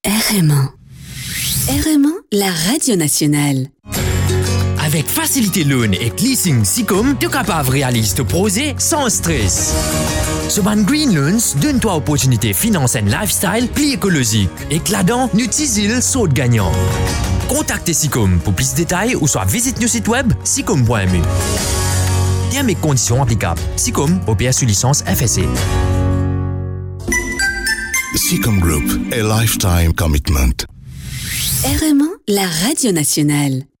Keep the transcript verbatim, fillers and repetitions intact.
R M un. R M un, la radio nationale. Avec Facilité Loan et Leasing Sicom, tu es capable de réaliser ton projet sans stress. Soban Green Loans donne toi opportunité finance and lifestyle plus écologique. Et que là-dedans, nous tisons saut gagnant. Contactez Sicom pour plus de détails ou soit visite nos site web sicom point m u. Tiens mes conditions applicables. Sicom, au P S sous licence F S C. Sicom Group, a lifetime commitment. R M un, la radio nationale.